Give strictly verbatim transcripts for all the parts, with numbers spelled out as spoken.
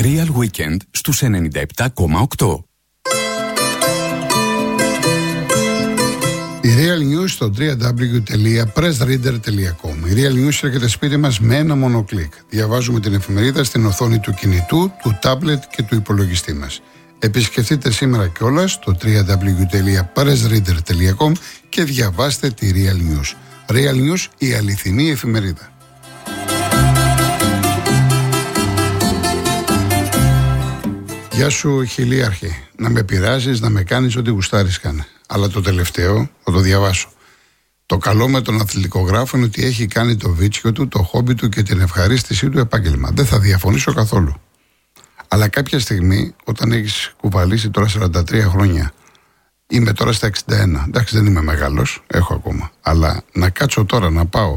Real Weekend στους ενενήντα επτά κόμμα οκτώ. Η Real News στο double-u double-u double-u τελεία press reader τελεία com. Η Real News έρχεται σπίτι μας με ένα μόνο κλικ. Διαβάζουμε την εφημερίδα στην οθόνη του κινητού, του τάμπλετ και του υπολογιστή μας. Επισκεφτείτε σήμερα κιόλας το double-u double-u double-u τελεία press reader τελεία com και διαβάστε τη Real News. Real News, η αληθινή εφημερίδα. Γεια σου χιλίαρχε. Να με πειράζεις, να με κάνεις ό,τι γουστάρεις κάνε. Αλλά το τελευταίο θα το διαβάσω. Το καλό με τον αθλητικογράφο είναι ότι έχει κάνει το βίτσιο του, το χόμπι του και την ευχαρίστησή του επάγγελμα. Δεν θα διαφωνήσω καθόλου. Αλλά κάποια στιγμή, όταν έχεις κουβαλήσει τώρα σαράντα τρία χρόνια, είμαι τώρα στα εξήντα ένα. Εντάξει, δεν είμαι μεγάλος, έχω ακόμα. Αλλά να κάτσω τώρα να πάω.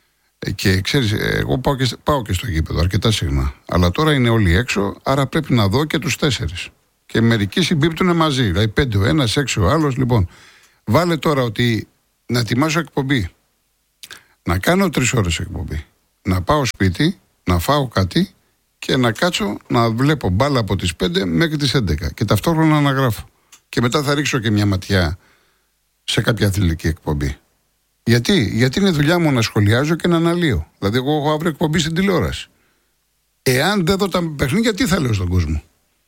Και ξέρεις, εγώ πάω και, πάω και στο γήπεδο αρκετά συχνά. Αλλά τώρα είναι όλοι έξω, άρα πρέπει να δω και τους τέσσερις. Και μερικοί συμπίπτουν μαζί. Δηλαδή πέντε ο ένας, έξι ο άλλος. Λοιπόν, βάλε τώρα ότι να ετοιμάσω εκπομπή. Να κάνω τρεις ώρες εκπομπή. Να πάω σπίτι, να φάω κάτι και να κάτσω να βλέπω μπάλα από τις πέντε μέχρι τις έντεκα. Και ταυτόχρονα να γράφω. Και μετά θα ρίξω και μια ματιά σε κάποια αθλητική εκπομπή. Γιατί? Γιατί είναι δουλειά μου να σχολιάζω και να αναλύω. Δηλαδή, εγώ έχω αύριο εκπομπή στην τηλεόραση. Εάν δεν δω τα παιχνίδια, τι θα λέω στον κόσμο.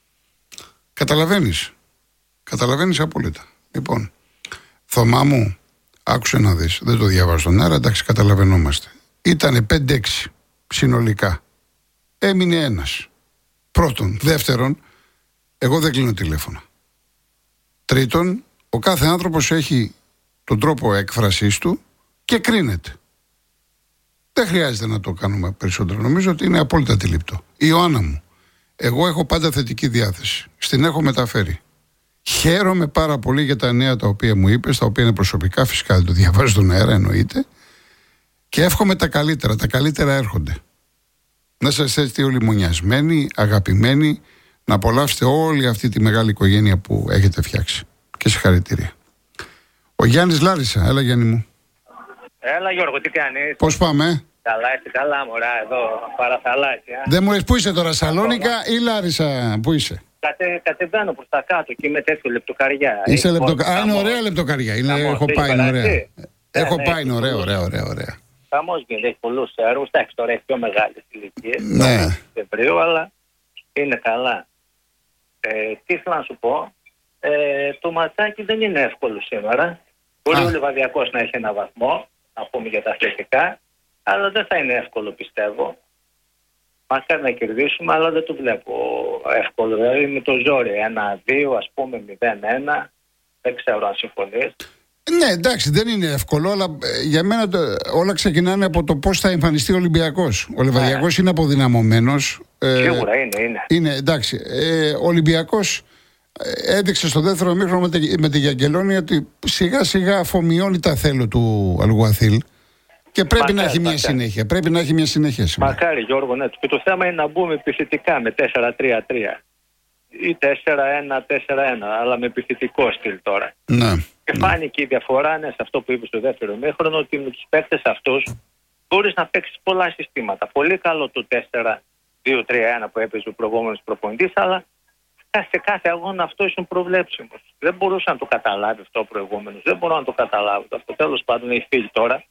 Καταλαβαίνεις. Καταλαβαίνεις απόλυτα. Λοιπόν, Θωμά μου, άκουσε να δεις. Δεν το διαβάζω στον αέρα, εντάξει, καταλαβαίνόμαστε. Ήτανε πέντε έξι συνολικά. Έμεινε ένας. Πρώτον. Δεύτερον, εγώ δεν κλείνω τηλέφωνα. Τρίτον, ο κάθε άνθρωπος έχει τον τρόπο έκφρασής του και κρίνεται. Δεν χρειάζεται να το κάνουμε περισσότερο. Νομίζω ότι είναι απόλυτα αντιληπτό. Η Ιωάννα μου, εγώ έχω πάντα θετική διάθεση. Στην έχω μεταφέρει. Χαίρομαι πάρα πολύ για τα νέα τα οποία μου είπες, τα οποία είναι προσωπικά, φυσικά δεν το διαβάζω στον αέρα, εννοείται. Και εύχομαι τα καλύτερα. Τα καλύτερα έρχονται. Να είστε έτσι όλοι μονιασμένοι, αγαπημένοι, να απολαύσετε όλη αυτή τη μεγάλη οικογένεια που έχετε φτιάξει. Και συγχαρητήρια. Ο Γιάννης Λάρισα, έλα Γιάννη μου. Έλα Γιώργο, τι κάνεις? Πώς πάμε? Καλά, είσαι καλά μωρά, εδώ, παραθαλάσσια. Δεν μου λες πού είσαι τώρα, Σαλόνικα ή Λάρισα, πού είσαι? Κατε, κατεβαίνω προς τα κάτω και είμαι τέτοιο λεπτοκαριά. Είσαι λεπτοκα... Α, είναι ωραία λεπτοκαριά, είναι, Χαμός, έχω πάει, είναι ωραία. ναι, Έχω ναι, πάει, είναι έχει ωραία, πολλούς. ωραία, ωραία, ωραία. Χαμός γίνεται, έχει πολλούς έργους, εντάξει τώρα έχει πιο μεγάλες ηλικίες. Ναι. Φεβρίου, αλλά είναι καλά. Ε, τι θέλω να σου πω, ε, το ματσάκι δεν είναι εύκολο σήμερα. Μπορεί ο Λιβαδιακός να έχει ένα βαθμό, να πούμε για τα αθλητικά, αλλά δεν θα είναι εύκολο πιστεύω. Μακάρι να κερδίσουμε, αλλά δεν το βλέπω εύκολο. Δηλαδή με το ζόρι, ένα δύο, ας πούμε μηδέν ένα, δεν ξέρω αν συμφωνείς. Ναι, εντάξει, δεν είναι εύκολο, αλλά ε, για μένα το, όλα ξεκινάνε από το πώς θα εμφανιστεί ο Ολυμπιακός. Ο Λιβαδιακός είναι αποδυναμωμένος. Ε, Σίγουρα είναι, είναι. Είναι, εντάξει. Ε, ο Ολυμπιακός ε, έδειξε στο δεύτερο ημίχρονο με, τη, με τη Γιαγγελόνη ότι σιγά σιγά αφομοιώνει τα θέλω του Αλγουαθίλ. Και πρέπει Μακάρι, να έχει μια μακάρι. συνέχεια. Πρέπει να έχει μια συνέχεια σήμερα. Μακάρι Γιώργο, ναι. Και το θέμα είναι να μπούμε επιθετικά με τέσσερα τρία τρία ή τέσσερα ένα τέσσερα ένα, αλλά με επιθετικό στυλ τώρα. Ναι. Και ναι. φάνηκε η διαφορά, ναι, σε αυτό που είπε στο δεύτερο ημίχρονο, ότι με τους παίκτες αυτούς μπορείς να παίξεις πολλά συστήματα. Πολύ καλό το τέσσερα δύο τρία ένα που έπαιζε ο προηγούμενος προπονητής, αλλά σε κάθε αγώνα αυτό ήσουν προβλέψιμος. Δεν μπορούσε να το καταλάβει αυτό ο προηγούμενος. Δεν μπορώ να το καταλάβω. Αυτό τέλος πάντων έχει φύγει τώρα,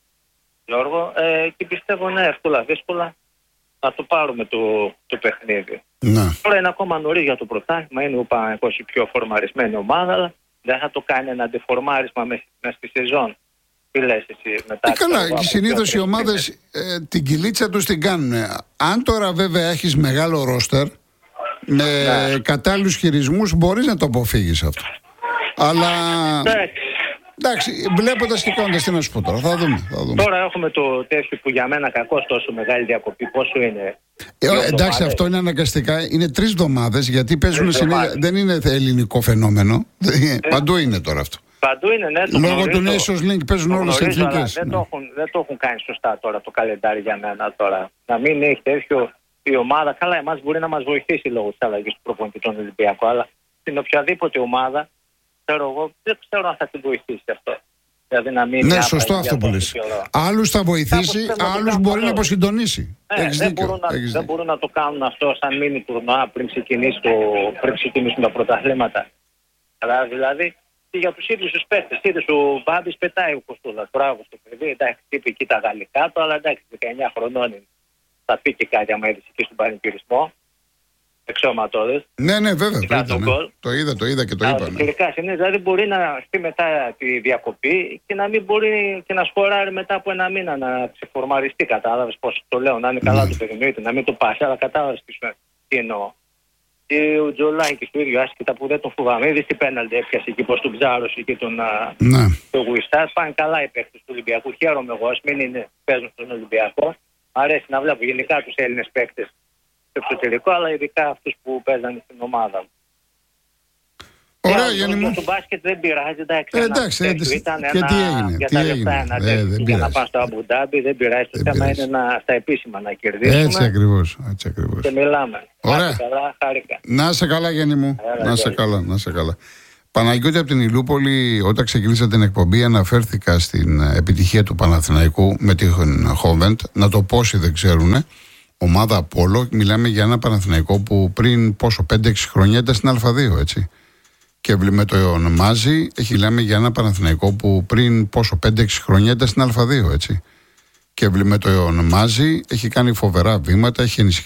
Γιώργο, ε, και πιστεύω ναι, εύκολα δύσκολα να το πάρουμε το, το παιχνίδι. Ναι. Τώρα είναι ακόμα νωρίς για το πρωτάθλημα, είναι ο Παναθηναϊκός η πιο φορμαρισμένη ομάδα, αλλά δεν θα το κάνει ένα αντιφορμάρισμα μέσα στη σεζόν. Τι λες εσύ μετά? Ε, καλά, και συνήθως οι ομάδες ε, την κυλίτσα τους την κάνουν. Αν τώρα βέβαια έχεις μεγάλο ρόστερ με ναι. κατάλληλους χειρισμούς, μπορείς να το αποφύγεις αυτό. Αλλά Εντάξει. εντάξει, βλέποντας και κάνοντας, τι να σου πω τώρα, θα δούμε, θα δούμε. Τώρα έχουμε το τέτοιο που για μένα κακώς τόσο μεγάλη διακοπή. Πόσο είναι? Ε, εντάξει, εβδομάδες. Αυτό είναι αναγκαστικά. Είναι τρεις εβδομάδες γιατί παίζουν συνέχεια. Δεν είναι ελληνικό φαινόμενο. Ε. Παντού είναι τώρα αυτό. Παντού είναι, ναι. Το Λόγω του Nations Link παίζουν όλες οι εθνικές. Δεν, ναι. το δεν το έχουν κάνει σωστά τώρα το καλεντάρι για μένα τώρα. Να μην έχει τέτοιο η ομάδα. Καλά, εμάς μπορεί να μας βοηθήσει λόγω της αλλαγής του προπονητή των Ολυμπιακών, αλλά στην οποιαδήποτε ομάδα, ξέρω εγώ, δεν ξέρω αν θα την βοηθήσει αυτό. Δηλαδή να μην ναι, σωστό αυτό που λες. Άλλους θα βοηθήσει, άλλους μπορεί να αποσυντονίσει. Ε, δεν, μπορούν να, δεν μπορούν να το κάνουν αυτό σαν μίνι τουρνουά πριν, πριν ξεκινήσουν τα πρωταθλήματα. Αλλά δηλαδή και για τους ίδιους τους παίκτες. Είδες ο Μπάμπης πετάει ο Κωστούλας. Μπράβο στο παιδί. Εντάξει, είπε εκεί τα γαλλικά του, αλλά εντάξει, δεκαεννιά χρονών είναι. Θα πει και κάτι άμα έδειξε εκεί στον πανηγυρισμό. Εξώματώδες. Ναι, ναι, βέβαια. Το είδα, ναι. το είδα, το είδα και το είπα. Ναι. Τελικά, ναι, δηλαδή μπορεί να στείλει μετά τη διακοπή και να μην μπορεί και να σκοράρει μετά από ένα μήνα να ξεφορμαριστεί. Κατάλαβες πώς το λέω, να είναι καλά ναι. το παιδί, να μην το πάσει, αλλά κατάλαβες τι εννοώ. Και ο Τζολάκης το ίδιο, άσχετα που δεν τον φοβάμαι. Είδες τι πέναλτι έπιασε εκεί, πώς τον ψάρωσε και τον ναι. το Γουιστάρ. Πάνε καλά οι παίκτες του Ολυμπιακού. Χαίρομαι εγώ, ας μην είναι, παίζουν στον Ολυμπιακό. Αρέσει να βλέπω γενικά τους Έλληνες παίκτες στο εξωτερικό, αλλά ειδικά αυτούς που παίζανε στην ομάδα μου. Ωραία, Γιάννη μου. Το μπάσκετ δεν πειράζει, εντάξει. Ε, εντάξει, εντάξει. Ήταν και ένα, τι έγινε, για τι τα έγινε. λεφτά ένα Ε, τέτοιο, δεν για να πάνε στο Αμπουντάμπι, δεν πειράζει. Το θέμα είναι να, στα επίσημα να κερδίσουμε. Έτσι ακριβώς, έτσι ακριβώς. Και μιλάμε. Ωραία. Καλά, χάρηκα. Να είσαι καλά, Γιάννη μου. Άρα, να είσαι καλά, να είσαι καλά. Παναγιώτη από την Ηλούπολη, όταν ξεκίνησα την εκπομπή, αναφέρθηκα στην επιτυχία του Παναθηναϊκού με την Χόβεντ. Να το πω όσοι δεν ξέρουν. Ομάδα Απόλλω, μιλάμε για ένα Παναθηναϊκό που πριν πόσο, πέντε έξι χρόνια ήταν στην Α2, έτσι. Και με το ονομάζει, έχει λέμε για ένα Παναθηναϊκό που πριν πόσο, πέντε έξι χρόνια ήταν στην Α2, έτσι. Και με το ονομάζει, έχει κάνει φοβερά βήματα, έχει ενισχύσει